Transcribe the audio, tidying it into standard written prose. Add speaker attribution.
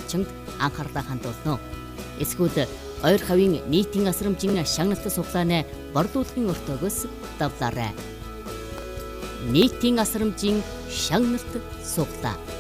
Speaker 1: малчинд анхаарлаа хандуулно. Эсвэл ойр хавийн нийтийн асрамжийн шагналт суглааны борлуулалтын өртөөгөөс давлаарай. Нийтийн асрамжийн шагналт суглаа.